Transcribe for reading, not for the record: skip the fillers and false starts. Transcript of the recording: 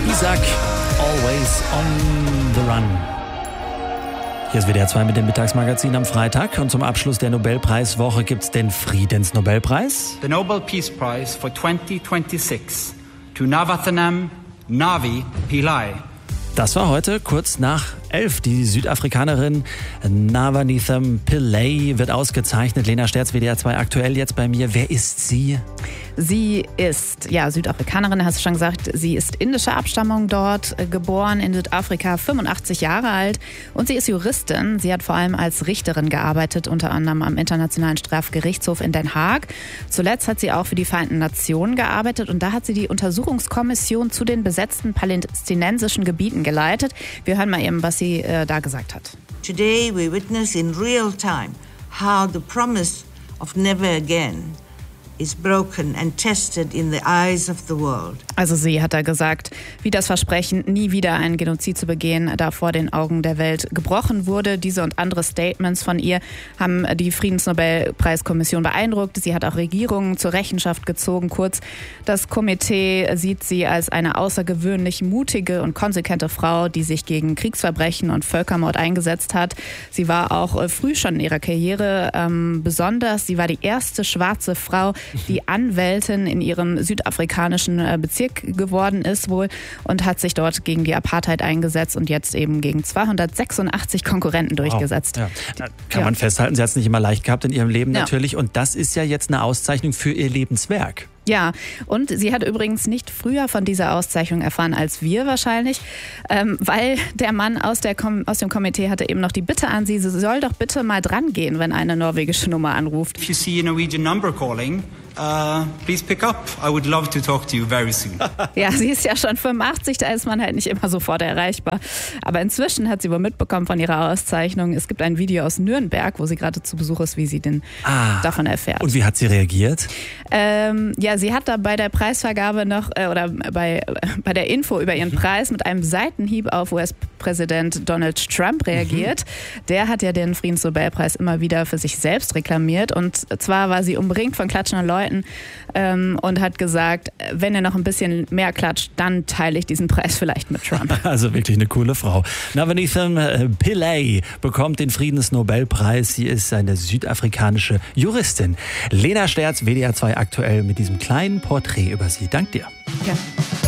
Isaac, Always on the Run. Hier ist WDR 2 mit dem Mittagsmagazin am Freitag. Und zum Abschluss der Nobelpreiswoche gibt es den Friedensnobelpreis. The Nobel Peace Prize for 2026 to Navathanam Navi Pillai. Das war heute kurz nach 11. Die Südafrikanerin Navanitham Pillay wird ausgezeichnet. Lena Sterz, WDR 2 aktuell jetzt bei mir. Wer ist sie? Sie ist, Südafrikanerin, hast du schon gesagt. Sie ist indischer Abstammung, dort geboren in Südafrika, 85 Jahre alt. Und sie ist Juristin. Sie hat vor allem als Richterin gearbeitet, unter anderem am Internationalen Strafgerichtshof in Den Haag. Zuletzt hat sie auch für die Vereinten Nationen gearbeitet und da hat sie die Untersuchungskommission zu den besetzten palästinensischen Gebieten geleitet. Wir hören mal eben, was sie da gesagt hat. Today we witness in real time how the promise of never again is broken and tested in the eyes of the world. Also sie hat da gesagt, wie das Versprechen, nie wieder einen Genozid zu begehen, da vor den Augen der Welt gebrochen wurde. Diese und andere Statements von ihr haben die Friedensnobelpreiskommission beeindruckt. Sie hat auch Regierungen zur Rechenschaft gezogen. Kurz, das Komitee sieht sie als eine außergewöhnlich mutige und konsequente Frau, die sich gegen Kriegsverbrechen und Völkermord eingesetzt hat. Sie war auch früh schon in ihrer Karriere besonders. Sie war die erste schwarze Frau, die Anwältin in ihrem südafrikanischen Bezirk geworden ist wohl und hat sich dort gegen die Apartheid eingesetzt und jetzt eben gegen 286 Konkurrenten durchgesetzt. Wow. Ja. Kann man festhalten, sie hat es nicht immer leicht gehabt in ihrem Leben natürlich und das ist ja jetzt eine Auszeichnung für ihr Lebenswerk. Ja, und sie hat übrigens nicht früher von dieser Auszeichnung erfahren als wir wahrscheinlich, weil der Mann aus dem Komitee hatte eben noch die Bitte an sie soll doch bitte mal dran gehen, wenn eine norwegische Nummer anruft. If you see a Norwegian number calling, please pick up. I would love to talk to you very soon. Ja, sie ist ja schon 85, da ist man halt nicht immer sofort erreichbar. Aber inzwischen hat sie wohl mitbekommen von ihrer Auszeichnung. Es gibt ein Video aus Nürnberg, wo sie gerade zu Besuch ist, wie sie davon erfährt. Und wie hat sie reagiert? Sie hat da bei der Preisvergabe noch, oder bei der Info über ihren Preis mit einem Seitenhieb auf US-Präsident Donald Trump reagiert. Der hat ja den Friedensnobelpreis immer wieder für sich selbst reklamiert. Und zwar war sie umringt von klatschenden Leuten und hat gesagt, wenn ihr noch ein bisschen mehr klatscht, dann teile ich diesen Preis vielleicht mit Trump. Also wirklich eine coole Frau. Navanitham Pillay bekommt den Friedensnobelpreis. Sie ist eine südafrikanische Juristin. Lena Sterz, WDR 2 aktuell mit diesem kleinen Porträt über sie. Dank dir. Ja.